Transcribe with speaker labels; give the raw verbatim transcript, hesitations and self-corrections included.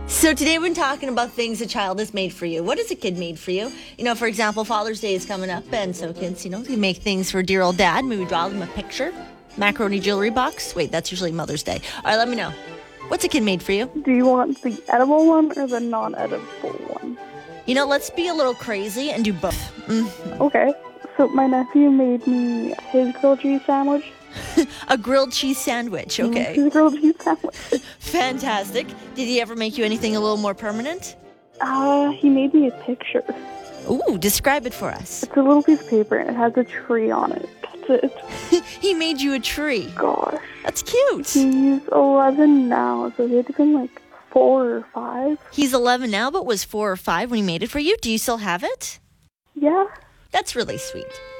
Speaker 1: So today we've been talking about things a child has made for you. What has a kid made for you? You know, for example, Father's Day is coming up, and so kids, you know, they make things for dear old dad. Maybe draw them a picture. Macaroni jewelry box. Wait, that's usually Mother's Day. All right, let me know. What's a kid made for you?
Speaker 2: Do you want the edible one or the non-edible one?
Speaker 1: You know, let's be a little crazy and do both. Mm-hmm.
Speaker 2: Okay. So my nephew made me his grilled cheese sandwich.
Speaker 1: A grilled cheese sandwich, okay.
Speaker 2: His grilled cheese sandwich.
Speaker 1: Fantastic. Did he ever make you anything a little more permanent?
Speaker 2: Uh, he made me a picture.
Speaker 1: Ooh, describe it for us.
Speaker 2: It's a little piece of paper and it has a tree on it. That's it.
Speaker 1: He made you a tree.
Speaker 2: Gosh.
Speaker 1: That's cute.
Speaker 2: He's eleven now, so he had to been like four or five.
Speaker 1: He's eleven now, but was four or five when he made it for you. Do you still have it?
Speaker 2: Yeah.
Speaker 1: That's really sweet.